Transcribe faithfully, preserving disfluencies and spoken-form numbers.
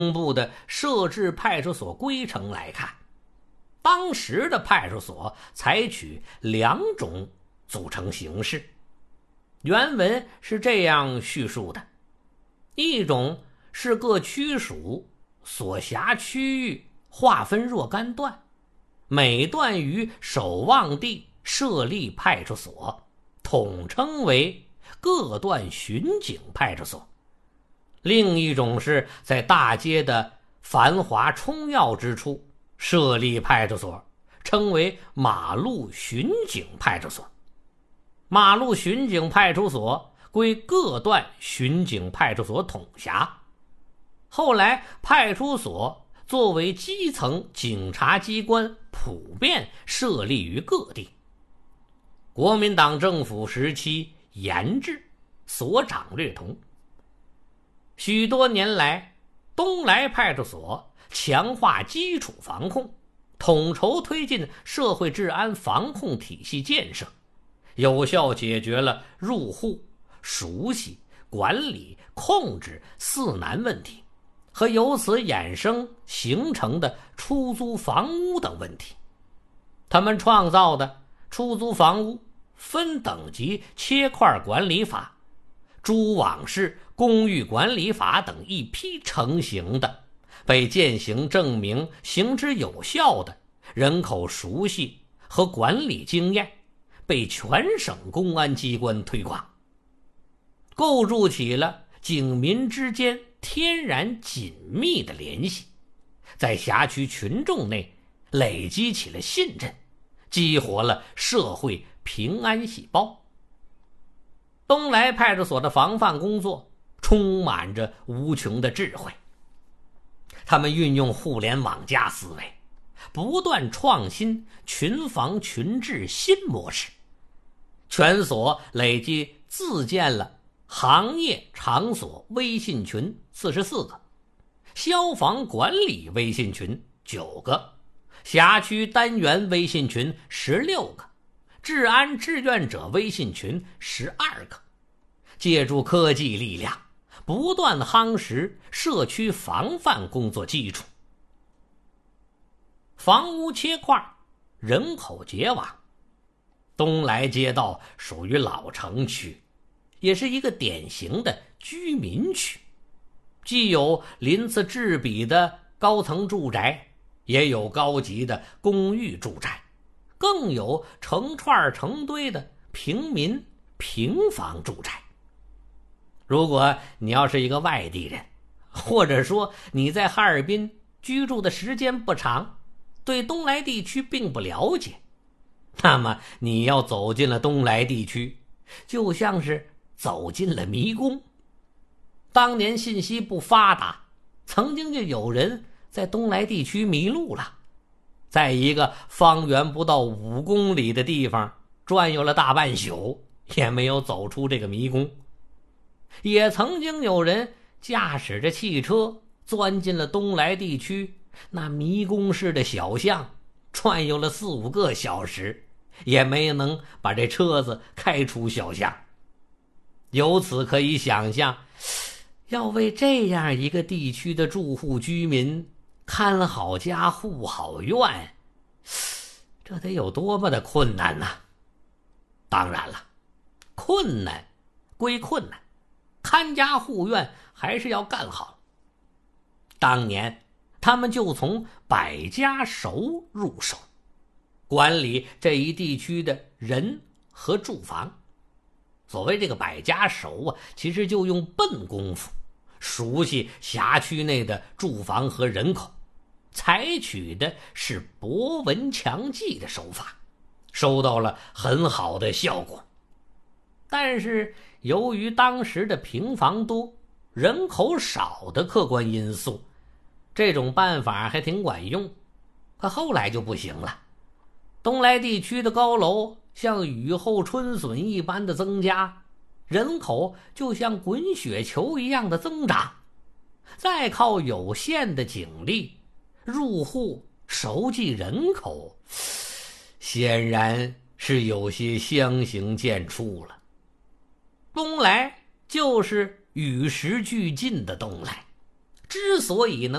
公布的设置派出所规程来看，当时的派出所采取两种组成形式。原文是这样叙述的：一种是各区属所辖区域划分若干段，每段于守望地设立派出所，统称为各段巡警派出所。另一种是在大街的繁华冲要之处设立派出所，称为马路巡警派出所。马路巡警派出所归各段巡警派出所统辖。后来派出所作为基层警察机关，普遍设立于各地。国民党政府时期严治，所长略同。许多年来，东来派出所强化基础防控，统筹推进社会治安防控体系建设，有效解决了入户、熟悉、管理、控制四难问题和由此衍生形成的出租房屋等问题。他们创造的出租房屋分等级切块管理法、蛛网式公寓管理法等一批成型的、被践行证明行之有效的人口熟悉和管理经验，被全省公安机关推广，构筑起了警民之间天然紧密的联系，在辖区群众内累积起了信任，激活了社会平安细胞。东来派出所的防范工作充满着无穷的智慧，他们运用互联网加思维，不断创新群防群治新模式。全所累计自建了行业场所微信群四十四个，消防管理微信群九个，辖区单元微信群十六个，治安志愿者微信群十二个。借助科技力量，不断夯实社区防范工作基础。房屋切块，人口结网。东来街道属于老城区，也是一个典型的居民区，既有鳞次栉比的高层住宅，也有高级的公寓住宅，更有成串成堆的平民平房住宅。如果你要是一个外地人，或者说你在哈尔滨居住的时间不长，对东来地区并不了解，那么你要走进了东来地区，就像是走进了迷宫。当年信息不发达，曾经就有人在东来地区迷路了，在一个方圆不到五公里的地方转悠了大半宿，也没有走出这个迷宫。也曾经有人驾驶着汽车钻进了东来地区那迷宫式的小巷，转悠了四五个小时，也没能把这车子开出小巷。由此可以想象，要为这样一个地区的住户居民看好家护好院，这得有多么的困难呢？当然了，困难归困难，看家护院还是要干好。当年他们就从百家熟入手，管理这一地区的人和住房。所谓这个百家熟啊，其实就用笨功夫熟悉辖区内的住房和人口，采取的是博闻强记的手法，收到了很好的效果。但是由于当时的平房多、人口少的客观因素，这种办法还挺管用。可后来就不行了，东来地区的高楼像雨后春笋一般的增加，人口就像滚雪球一样的增长，再靠有限的警力入户熟记人口，显然是有些相形见绌了。东来就是与时俱进的东来， 之所以能